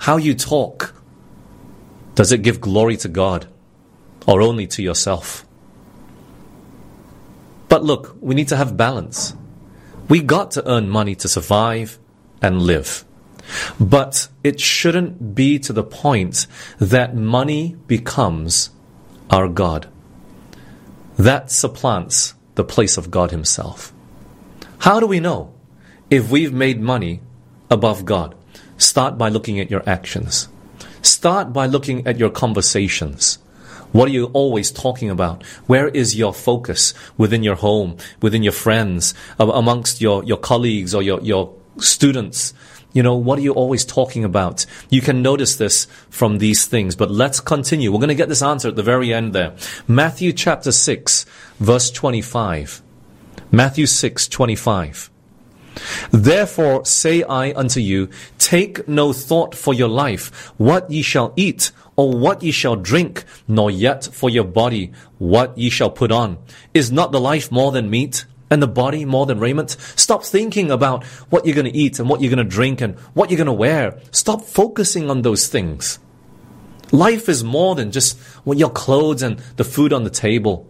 how you talk, does it give glory to God or only to yourself? But look, we need to have balance. We got to earn money to survive and live. But it shouldn't be to the point that money becomes our God. That supplants the place of God Himself. How do we know if we've made money above God? Start by looking at your actions. Start by looking at your conversations. What are you always talking about? Where is your focus within your home, within your friends, amongst your colleagues or your students? What are you always talking about? You can notice this from these things, but let's continue. We're going to get this answer at the very end there. Matthew chapter 6, verse 25. Matthew 6:25. Therefore say I unto you, take no thought for your life, what ye shall eat, or what ye shall drink, nor yet for your body, what ye shall put on. Is not the life more than meat, and the body more than raiment? Stop thinking about what you're going to eat and what you're going to drink and what you're going to wear. Stop focusing on those things. Life is more than just your clothes and the food on the table.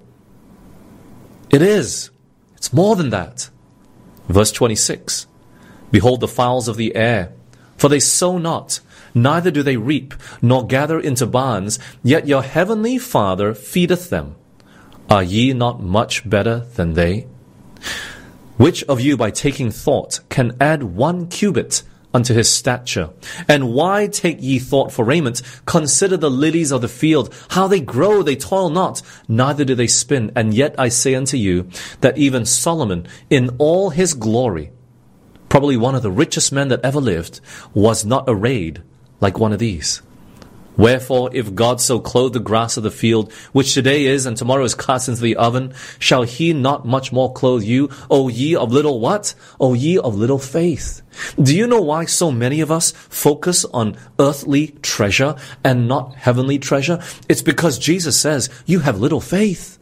It is. It's more than that. Verse 26. Behold the fowls of the air, for they sow not, neither do they reap, nor gather into barns, yet your heavenly Father feedeth them. Are ye not much better than they? Which of you by taking thought can add 1 cubit unto his stature? And why take ye thought for raiment? Consider the lilies of the field, how they grow, they toil not, neither do they spin. And yet I say unto you, that even Solomon in all his glory, probably one of the richest men that ever lived, was not arrayed like one of these. Wherefore, if God so clothe the grass of the field, which today is and tomorrow is cast into the oven, shall He not much more clothe you, O ye of little what? O ye of little faith. Do you know why so many of us focus on earthly treasure and not heavenly treasure? It's because Jesus says, you have little faith.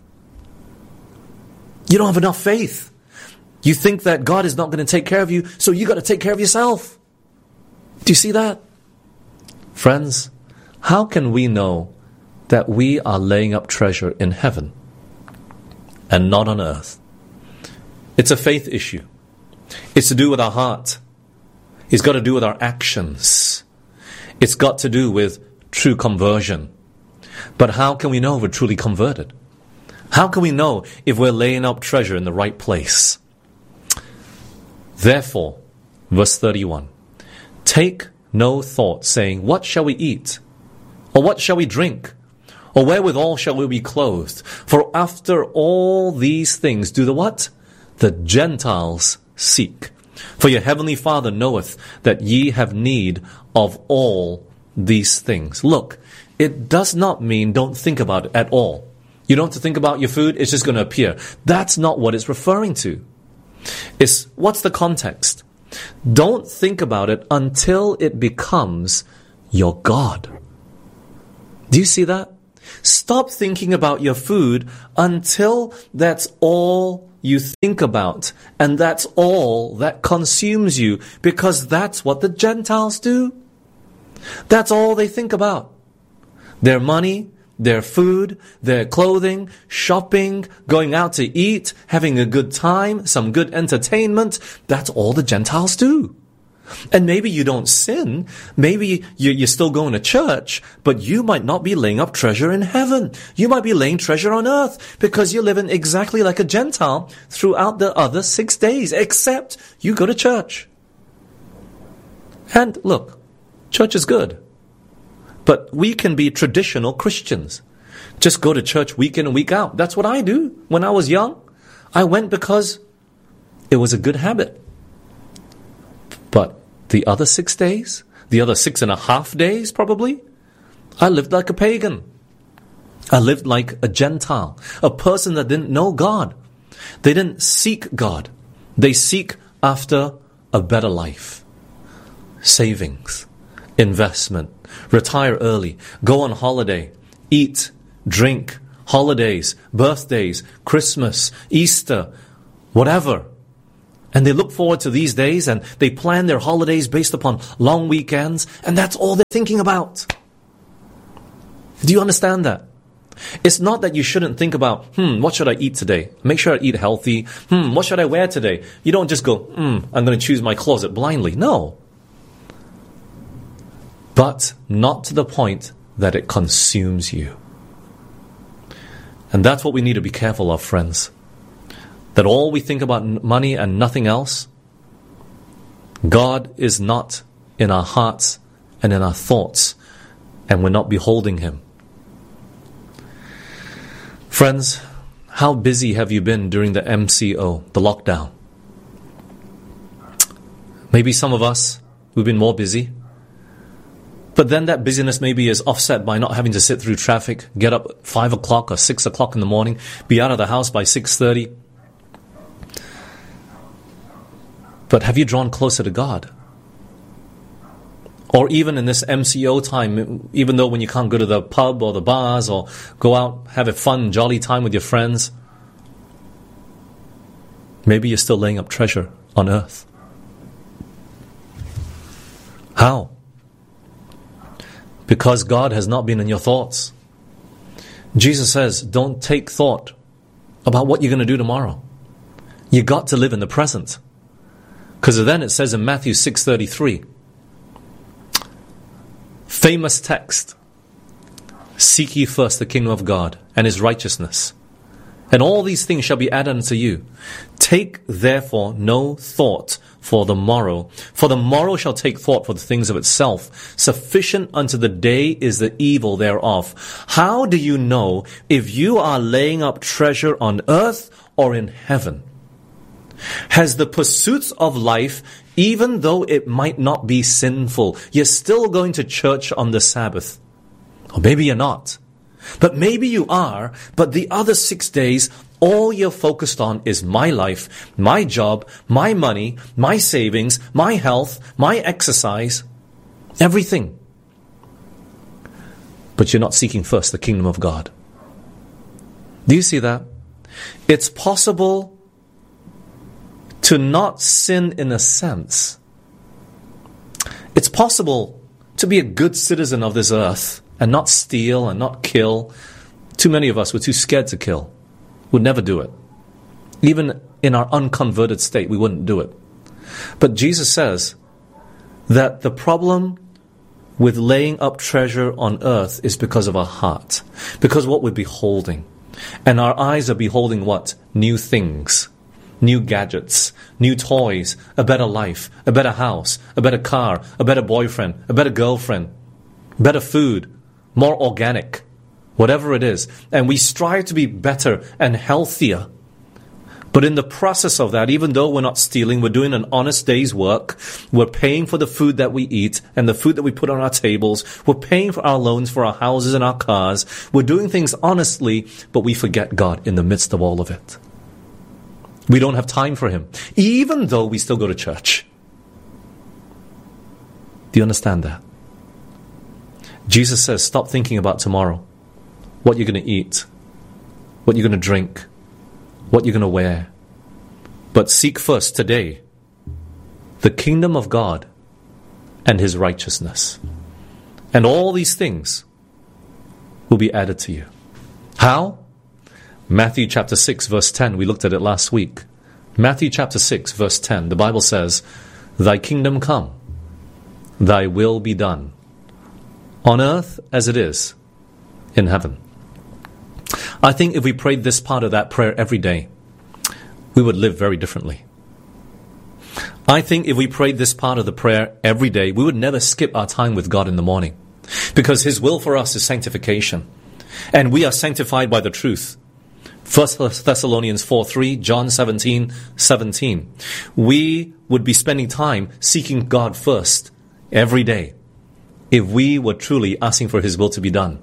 You don't have enough faith. You think that God is not going to take care of you, so you got to take care of yourself. Do you see that? Friends, how can we know that we are laying up treasure in heaven and not on earth? It's a faith issue. It's to do with our heart. It's got to do with our actions. It's got to do with true conversion. But how can we know if we're truly converted? How can we know if we're laying up treasure in the right place? Therefore, verse 31, take no thought, saying, what shall we eat? Or what shall we drink? Or wherewithal shall we be clothed? For after all these things do the what? The Gentiles seek. For your heavenly Father knoweth that ye have need of all these things. Look, it does not mean don't think about it at all. You don't have to think about your food, it's just going to appear. That's not what it's referring to. What's the context? Don't think about it until it becomes your God. Do you see that? Stop thinking about your food until that's all you think about, and that's all that consumes you, because that's what the Gentiles do. That's all they think about. Their money, their food, their clothing, shopping, going out to eat, having a good time, some good entertainment. That's all the Gentiles do. And maybe you don't sin. Maybe you're still going to church, but you might not be laying up treasure in heaven. You might be laying treasure on earth because you're living exactly like a Gentile throughout the other 6 days, except you go to church. And look, church is good. But we can be traditional Christians. Just go to church week in and week out. That's what I do. When I was young, I went because it was a good habit. But the other 6 days, the other 6.5 days probably, I lived like a pagan. I lived like a Gentile, a person that didn't know God. They didn't seek God. They seek after a better life. Savings, investment, retire early, go on holiday, eat, drink, holidays, birthdays, Christmas, Easter, whatever. And they look forward to these days, and they plan their holidays based upon long weekends, and that's all they're thinking about. Do you understand that? It's not that you shouldn't think about, what should I eat today? Make sure I eat healthy. What should I wear today? You don't just go, I'm going to choose my closet blindly. No. But not to the point that it consumes you. And that's what we need to be careful of, friends. That all we think about money and nothing else, God is not in our hearts and in our thoughts, and we're not beholding Him. Friends, how busy have you been during the MCO, the lockdown? Maybe some of us, we've been more busy. But then that busyness maybe is offset by not having to sit through traffic, get up at 5 o'clock or 6 o'clock in the morning, be out of the house by 6:30. But have you drawn closer to God? Or even in this MCO time, even though when you can't go to the pub or the bars or go out, have a fun, jolly time with your friends, maybe you're still laying up treasure on earth. How? Because God has not been in your thoughts. Jesus says, don't take thought about what you're going to do tomorrow. You got to live in the present. Because then it says in Matthew 6:33, famous text, seek ye first the kingdom of God and His righteousness, and all these things shall be added unto you. Take therefore no thought for the morrow shall take thought for the things of itself. Sufficient unto the day is the evil thereof. How do you know if you are laying up treasure on earth or in heaven? Has the pursuits of life, even though it might not be sinful, you're still going to church on the Sabbath. Or maybe you're not. But maybe you are, but the other 6 days, all you're focused on is my life, my job, my money, my savings, my health, my exercise, everything. But you're not seeking first the kingdom of God. Do you see that? It's possible to not sin in a sense. It's possible to be a good citizen of this earth and not steal and not kill. Too many of us were too scared to kill. Would never do it. Even in our unconverted state, we wouldn't do it. But Jesus says that the problem with laying up treasure on earth is because of our heart. Because of what we're beholding. And our eyes are beholding what? New things. New gadgets, new toys, a better life, a better house, a better car, a better boyfriend, a better girlfriend, better food, more organic, whatever it is. And we strive to be better and healthier. But in the process of that, even though we're not stealing, we're doing an honest day's work, we're paying for the food that we eat and the food that we put on our tables, we're paying for our loans for our houses and our cars, we're doing things honestly, but we forget God in the midst of all of it. We don't have time for Him, even though we still go to church. Do you understand that? Jesus says, stop thinking about tomorrow, what you're going to eat, what you're going to drink, what you're going to wear. But seek first today the kingdom of God and His righteousness. And all these things will be added to you. How? Matthew chapter 6 verse 10, we looked at it last week. Matthew chapter 6 verse 10, the Bible says, thy kingdom come, thy will be done, on earth as it is in heaven. I think if we prayed this part of that prayer every day, we would live very differently. I think if we prayed this part of the prayer every day, we would never skip our time with God in the morning. Because His will for us is sanctification. And we are sanctified by the truth. 1 Thessalonians 4:3, John 17:17. We would be spending time seeking God first every day if we were truly asking for His will to be done.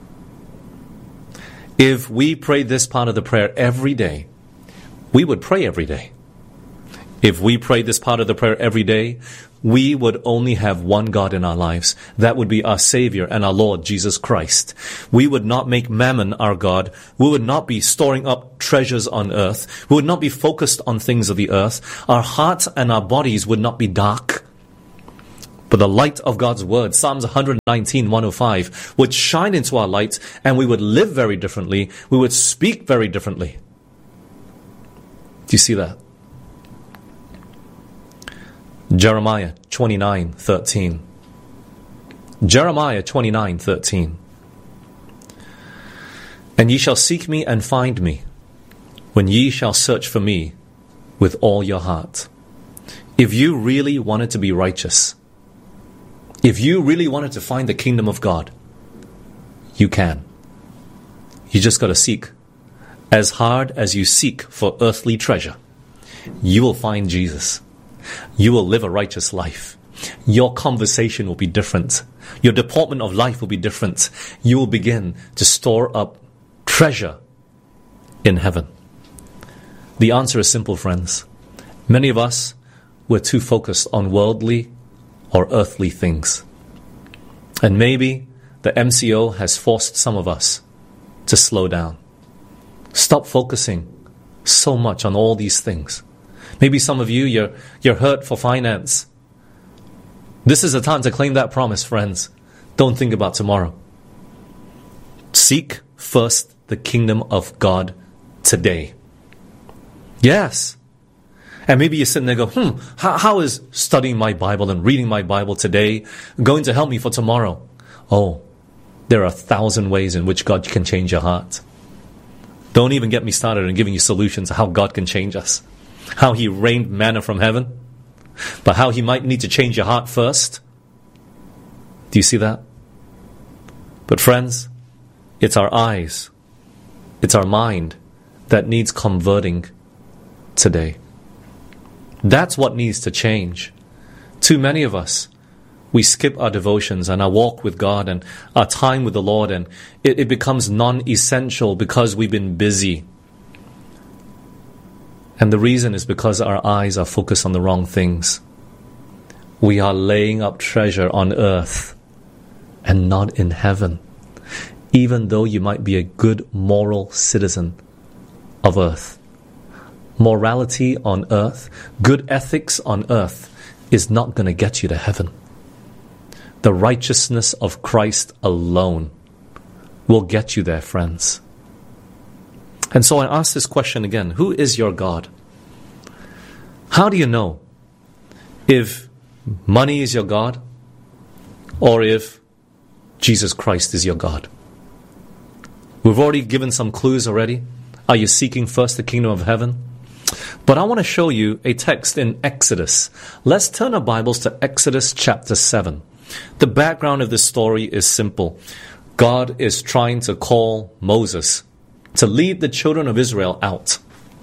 If we prayed this part of the prayer every day, we would pray every day. If we prayed this part of the prayer every day, we would only have one God in our lives. That would be our Savior and our Lord, Jesus Christ. We would not make mammon our God. We would not be storing up treasures on earth. We would not be focused on things of the earth. Our hearts and our bodies would not be dark. But the light of God's word, Psalms 119:105, would shine into our light, and we would live very differently. We would speak very differently. Do you see that? Jeremiah 29:13. Jeremiah 29:13. And ye shall seek me and find me, when ye shall search for me with all your heart. If you really wanted to be righteous, if you really wanted to find the kingdom of God, you can. You just got to seek. As hard as you seek for earthly treasure, you will find Jesus. You will live a righteous life. Your conversation will be different. Your deportment of life will be different. You will begin to store up treasure in heaven. The answer is simple, friends. Many of us were too focused on worldly or earthly things. And maybe the MCO has forced some of us to slow down. Stop focusing so much on all these things. Maybe some of you, you're hurt for finance. This is a time to claim that promise, friends. Don't think about tomorrow. Seek first the kingdom of God today. Yes. And maybe you're sitting there and go, how is studying my Bible and reading my Bible today going to help me for tomorrow? Oh, there are 1,000 ways in which God can change your heart. Don't even get me started on giving you solutions of how God can change us. How He rained manna from heaven. But how He might need to change your heart first. Do you see that? But friends, it's our eyes, it's our mind that needs converting today. That's what needs to change. Too many of us, we skip our devotions and our walk with God and our time with the Lord, and it becomes non-essential because we've been busy. And the reason is because our eyes are focused on the wrong things. We are laying up treasure on earth and not in heaven, even though you might be a good moral citizen of earth. Morality on earth, good ethics on earth is not going to get you to heaven. The righteousness of Christ alone will get you there, friends. And so I ask this question again. Who is your God? How do you know if money is your God or if Jesus Christ is your God? We've already given some clues already. Are you seeking first the kingdom of heaven? But I want to show you a text in Exodus. Let's turn our Bibles to Exodus chapter 7. The background of this story is simple. God is trying to call Moses to lead the children of Israel out.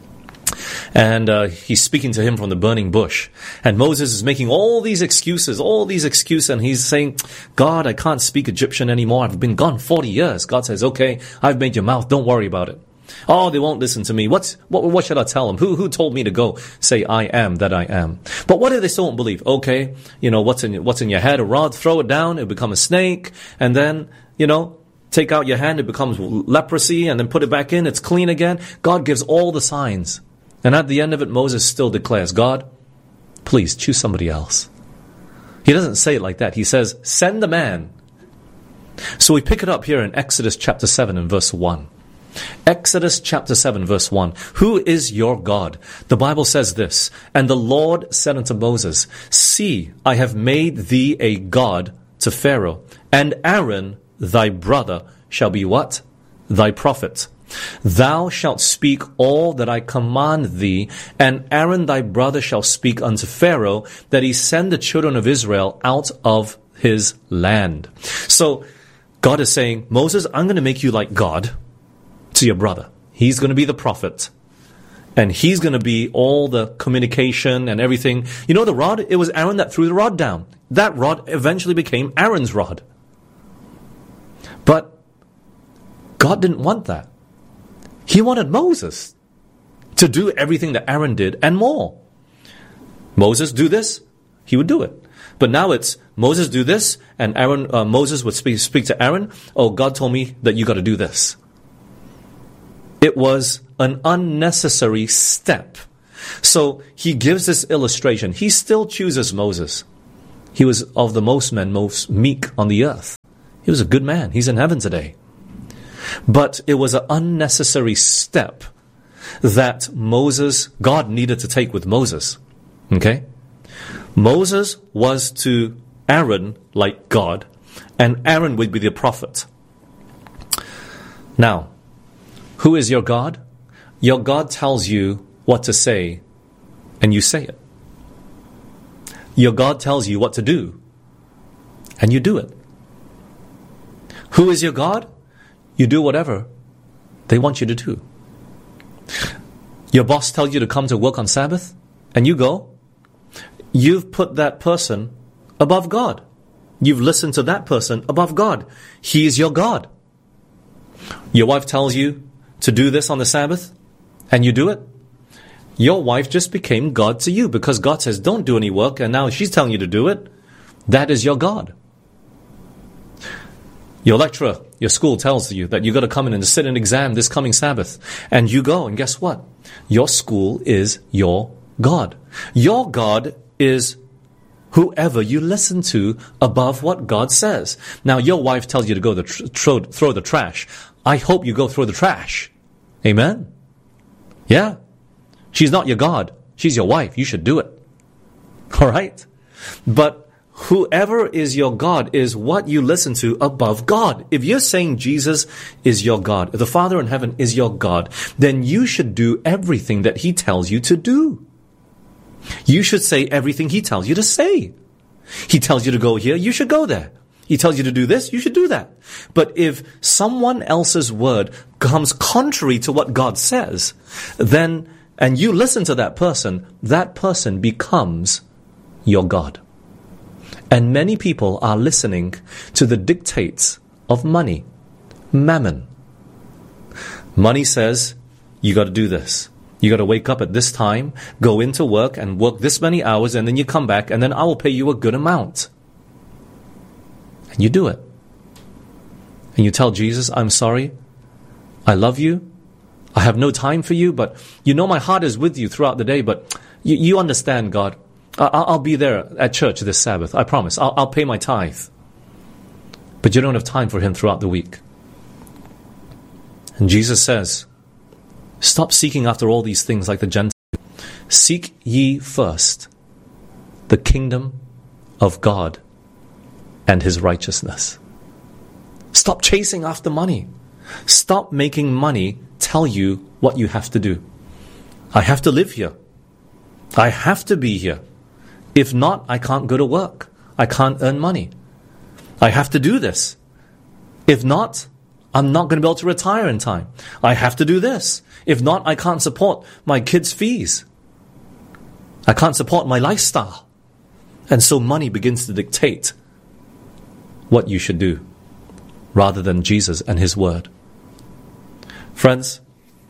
And he's speaking to him from the burning bush. And Moses is making all these excuses, and he's saying, God, I can't speak Egyptian anymore. I've been gone 40 years. God says, okay, I've made your mouth. Don't worry about it. Oh, they won't listen to me. What should I tell them? Who told me to go say I am that I am? But what if they still don't believe? Okay, what's in your head? A rod, throw it down, it'll become a snake, and then, take out your hand, it becomes leprosy, and then put it back in, it's clean again. God gives all the signs. And at the end of it, Moses still declares, God, please choose somebody else. He doesn't say it like that. He says, send the man. So we pick it up here in Exodus chapter 7 and verse 1. Exodus chapter 7 verse 1. Who is your God? The Bible says this, and the Lord said unto Moses, see, I have made thee a God to Pharaoh, and Aaron thy brother shall be what? Thy prophet. Thou shalt speak all that I command thee, and Aaron thy brother shall speak unto Pharaoh, that he send the children of Israel out of his land. So God is saying, Moses, I'm going to make you like God to your brother. He's going to be the prophet, and he's going to be all the communication and everything. The rod, it was Aaron that threw the rod down. That rod eventually became Aaron's rod. But God didn't want that. He wanted Moses to do everything that Aaron did and more. Moses, do this, he would do it. But now it's Moses do this, and Moses would speak to Aaron. Oh, God told me that you got to do this. It was an unnecessary step. So he gives this illustration. He still chooses Moses. He was of the most men, most meek on the earth. He was a good man. He's in heaven today. But it was an unnecessary step that God needed to take with Moses. Okay? Moses was to Aaron like God, and Aaron would be the prophet. Now, who is your God? Your God tells you what to say, and you say it. Your God tells you what to do, and you do it. Who is your God? You do whatever they want you to do. Your boss tells you to come to work on Sabbath, and you go. You've put that person above God. You've listened to that person above God. He is your God. Your wife tells you to do this on the Sabbath, and you do it. Your wife just became God to you because God says don't do any work, and now she's telling you to do it. That is your God. Your lecturer, your school tells you that you got to come in and sit an exam this coming Sabbath, and you go, and guess what? Your school is your God. Your God is whoever you listen to above what God says. Now, your wife tells you to go throw the trash. I hope you go throw the trash. Amen? Yeah. She's not your God. She's your wife. You should do it. All right? But whoever is your God is what you listen to above God. If you're saying Jesus is your God, if the Father in heaven is your God, then you should do everything that He tells you to do. You should say everything He tells you to say. He tells you to go here, you should go there. He tells you to do this, you should do that. But if someone else's word comes contrary to what God says, then, and you listen to that person becomes your God. And many people are listening to the dictates of money, mammon. Money says, you got to do this. You got to wake up at this time, go into work and work this many hours, and then you come back, and then I will pay you a good amount. And you do it. And you tell Jesus, I'm sorry, I love you, I have no time for you, but you know my heart is with you throughout the day, but you understand, God. I'll be there at church this Sabbath, I promise. I'll pay my tithe. But you don't have time for Him throughout the week. And Jesus says, stop seeking after all these things like the Gentiles. Seek ye first the kingdom of God and His righteousness. Stop chasing after money. Stop making money tell you what you have to do. I have to live here. I have to be here. If not, I can't go to work. I can't earn money. I have to do this. If not, I'm not going to be able to retire in time. I have to do this. If not, I can't support my kids' fees. I can't support my lifestyle. And so money begins to dictate what you should do, rather than Jesus and His word. Friends,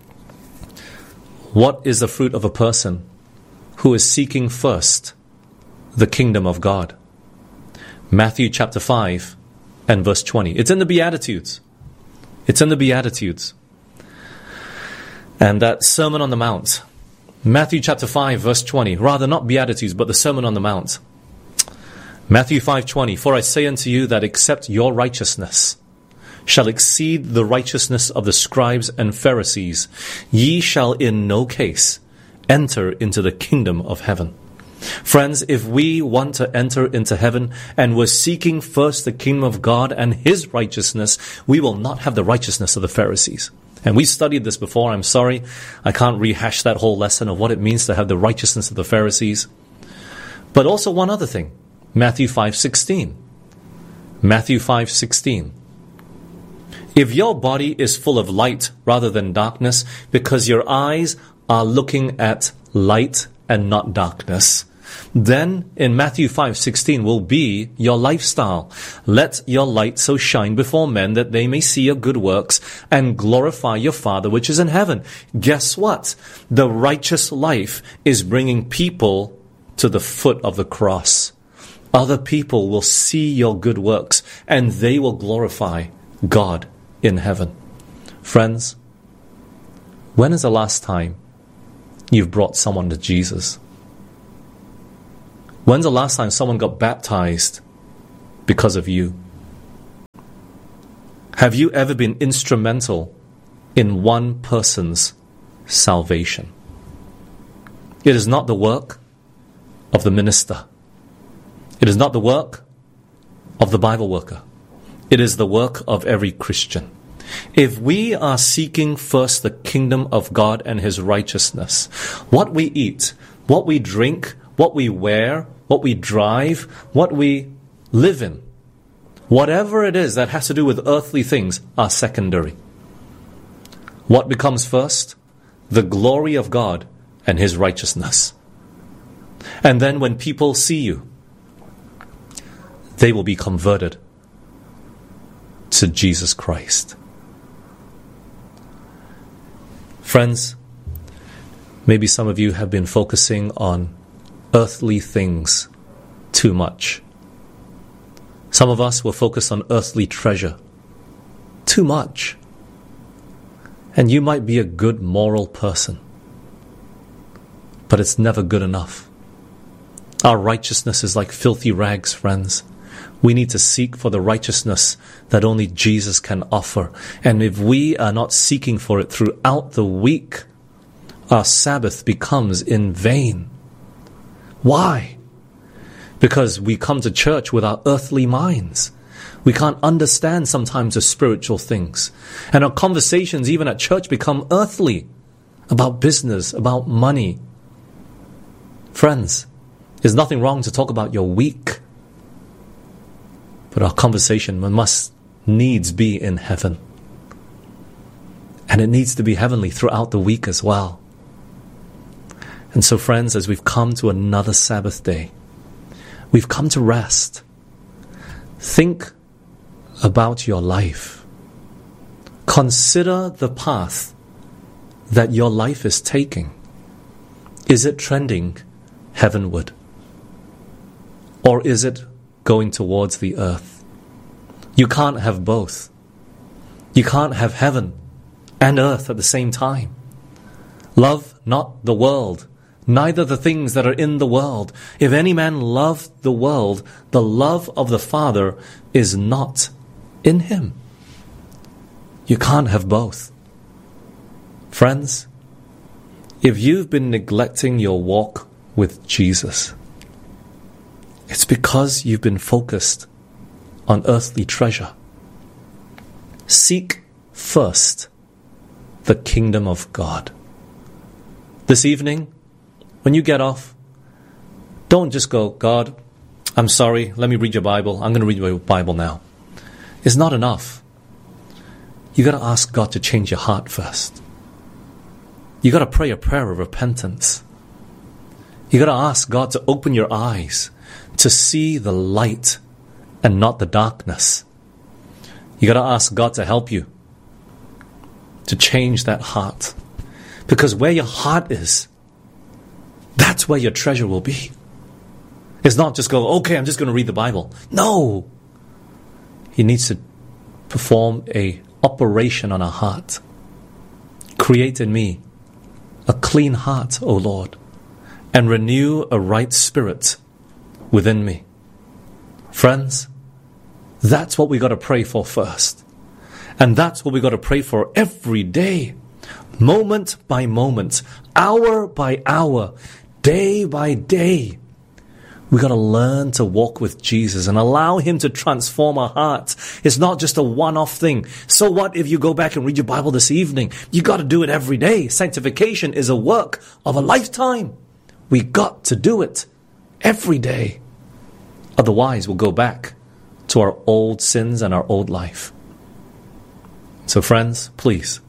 what is the fruit of a person who is seeking first the kingdom of God? Matthew chapter 5 and verse 20. It's in the Beatitudes. It's in the Beatitudes. And that Sermon on the Mount. Matthew chapter 5 verse 20. Rather not Beatitudes, but the Sermon on the Mount. Matthew 5:20. For I say unto you that except your righteousness shall exceed the righteousness of the scribes and Pharisees, ye shall in no case enter into the kingdom of heaven. Friends, if we want to enter into heaven and we're seeking first the kingdom of God and His righteousness, we will not have the righteousness of the Pharisees. And we studied this before. I'm sorry, I can't rehash that whole lesson of what it means to have the righteousness of the Pharisees. But also one other thing, Matthew 5:16. Matthew 5:16. If your body is full of light rather than darkness, because your eyes are looking at light and not darkness, then in Matthew 5:16 will be your lifestyle. Let your light so shine before men that they may see your good works and glorify your Father which is in heaven. Guess what? The righteous life is bringing people to the foot of the cross. Other people will see your good works and they will glorify God in heaven. Friends, when is the last time you've brought someone to Jesus? When's the last time someone got baptized because of you? Have you ever been instrumental in one person's salvation? It is not the work of the minister. It is not the work of the Bible worker. It is the work of every Christian. If we are seeking first the kingdom of God and His righteousness, what we eat, what we drink, what we wear, what we drive, what we live in, whatever it is that has to do with earthly things are secondary. What becomes first? The glory of God and His righteousness. And then when people see you, they will be converted to Jesus Christ. Friends, maybe some of you have been focusing on earthly things too much. Some of us will focus on earthly treasure too much. And you might be a good moral person, but it's never good enough. Our righteousness is like filthy rags, friends. We need to seek for the righteousness that only Jesus can offer. And if we are not seeking for it throughout the week, our Sabbath becomes in vain. Why? Because we come to church with our earthly minds. We can't understand sometimes the spiritual things. And our conversations, even at church, become earthly. About business, about money. Friends, there's nothing wrong to talk about your week. But our conversation must needs be in heaven. And it needs to be heavenly throughout the week as well. And so, friends, as we've come to another Sabbath day, we've come to rest. Think about your life. Consider the path that your life is taking. Is it trending heavenward? Or is it going towards the earth? You can't have both. You can't have heaven and earth at the same time. Love not the world, neither the things that are in the world. If any man love the world, the love of the Father is not in him. You can't have both. Friends, if you've been neglecting your walk with Jesus, it's because you've been focused on earthly treasure. Seek first the kingdom of God. This evening, when you get off, don't just go, God, I'm sorry, let me read your Bible. I'm going to read your Bible now. It's not enough. You got to ask God to change your heart first. You got to pray a prayer of repentance. You got to ask God to open your eyes to see the light and not the darkness. You got to ask God to help you to change that heart. Because where your heart is, that's where your treasure will be. It's not just go, okay, I'm just going to read the Bible. No. He needs to perform a operation on our heart. Create in me a clean heart, O Lord, and renew a right spirit within me. Friends, that's what we got to pray for first. And that's what we got to pray for every day. Moment by moment, hour by hour, day by day. We got to learn to walk with Jesus and allow Him to transform our hearts. It's not just a one-off thing. So what if you go back and read your Bible this evening? You got to do it every day. Sanctification is a work of a lifetime. We got to do it every day. Otherwise, we'll go back to our old sins and our old life. So friends, please,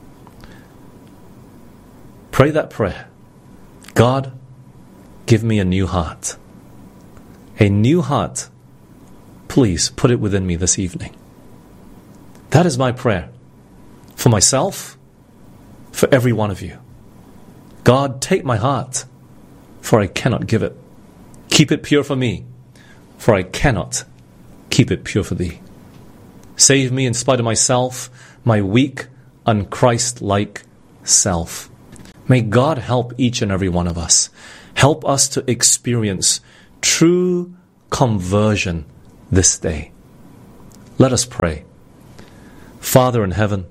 pray that prayer. God, give me a new heart. A new heart. Please put it within me this evening. That is my prayer. For myself, for every one of you. God, take my heart, for I cannot give it. Keep it pure for me, for I cannot keep it pure for thee. Save me in spite of myself, my weak, unchristlike self. May God help each and every one of us. Help us to experience true conversion this day. Let us pray. Father in heaven,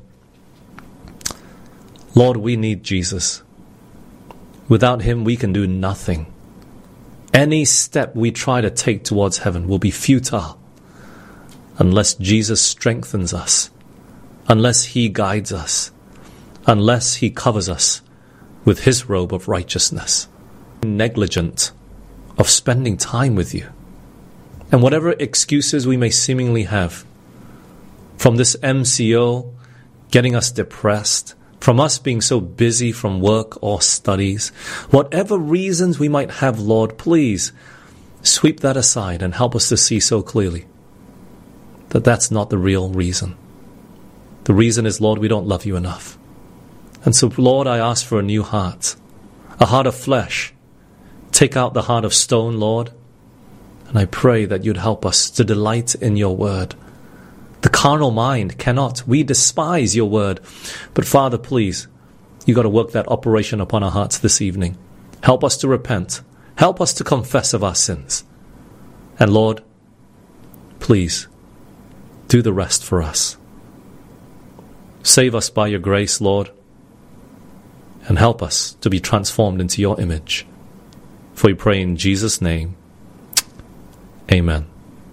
Lord, we need Jesus. Without him, we can do nothing. Any step we try to take towards heaven will be futile unless Jesus strengthens us, unless he guides us, unless he covers us with his robe of righteousness. Negligent of spending time with you. And whatever excuses we may seemingly have, from this MCO getting us depressed, from us being so busy from work or studies, whatever reasons we might have, Lord, please sweep that aside and help us to see so clearly that that's not the real reason. The reason is, Lord, we don't love you enough. And so, Lord, I ask for a new heart, a heart of flesh. Take out the heart of stone, Lord, and I pray that you'd help us to delight in your word. The carnal mind cannot. We despise your word. But Father, please, you got to work that operation upon our hearts this evening. Help us to repent. Help us to confess of our sins. And Lord, please, do the rest for us. Save us by your grace, Lord, and help us to be transformed into your image. For we pray in Jesus' name. Amen.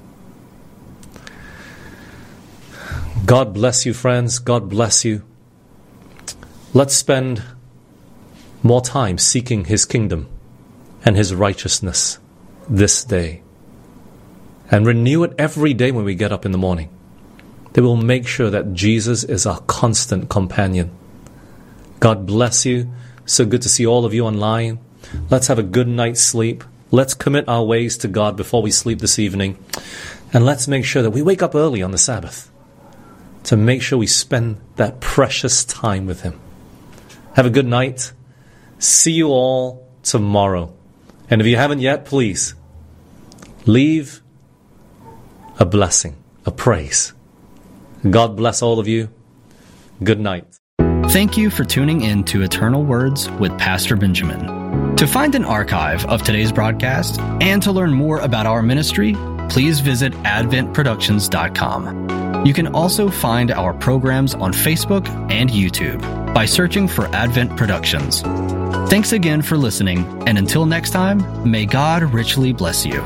God bless you, friends. God bless you. Let's spend more time seeking his kingdom and his righteousness this day. And renew it every day when we get up in the morning. That we'll make sure that Jesus is our constant companion. God bless you. So good to see all of you online. Let's have a good night's sleep. Let's commit our ways to God before we sleep this evening. And let's make sure that we wake up early on the Sabbath to make sure we spend that precious time with him. Have a good night. See you all tomorrow. And if you haven't yet, please leave a blessing, a praise. God bless all of you. Good night. Thank you for tuning in to Eternal Words with Pastor Benjamin. To find an archive of today's broadcast and to learn more about our ministry, please visit adventproductions.com. You can also find our programs on Facebook and YouTube by searching for Advent Productions. Thanks again for listening, and until next time, may God richly bless you.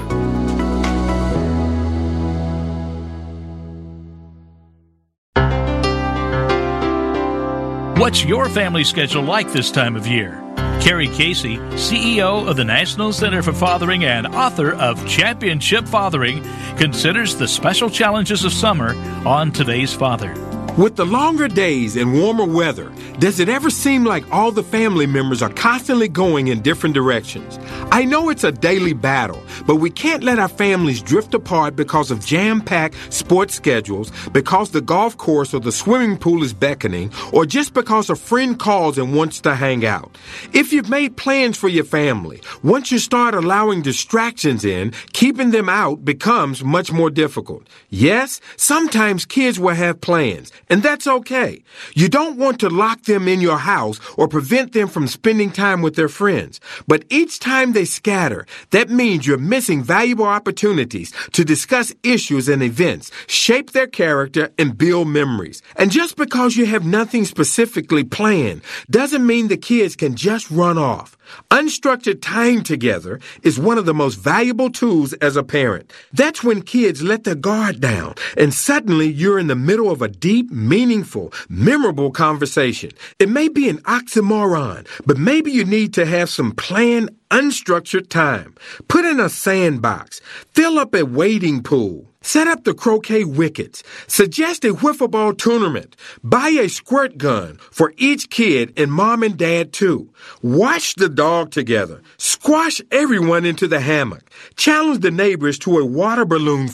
What's your family schedule like this time of year? Carrie Casey, CEO of the National Center for Fathering and author of Championship Fathering, considers the special challenges of summer on Today's Father. With the longer days and warmer weather, does it ever seem like all the family members are constantly going in different directions? I know it's a daily battle, but we can't let our families drift apart because of jam-packed sports schedules, because the golf course or the swimming pool is beckoning, or just because a friend calls and wants to hang out. If you've made plans for your family, once you start allowing distractions in, keeping them out becomes much more difficult. Yes, sometimes kids will have plans, and that's okay. You don't want to lock them in your house or prevent them from spending time with their friends. But each time they scatter, that means you're missing valuable opportunities to discuss issues and events, shape their character, and build memories. And just because you have nothing specifically planned doesn't mean the kids can just run off. Unstructured time together is one of the most valuable tools as a parent. That's when kids let their guard down, and suddenly you're in the middle of a deep, meaningful, memorable conversation. It may be an oxymoron, but maybe you need to have some planned, unstructured time. Put in a sandbox. Fill up a wading pool. Set up the croquet wickets. Suggest a wiffle ball tournament. Buy a squirt gun for each kid and mom and dad too. Watch the dog together. Squash everyone into the hammock. Challenge the neighbors to a water balloon fight.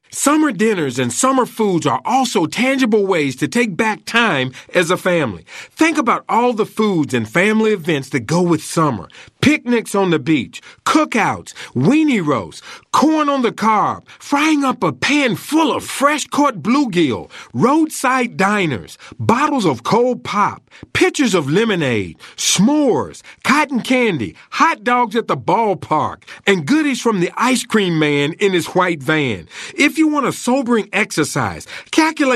Summer dinners and summer foods are also tangible ways to take back time as a family. Think about all the foods and family events that go with summer. Picnics on the beach, cookouts, weenie roasts, corn on the cob, frying up a pan full of fresh-caught bluegill, roadside diners, bottles of cold pop, pitchers of lemonade, s'mores, cotton candy, hot dogs at the ballpark, and goodies from the ice cream man in his white van. If you want a sobering exercise, calculate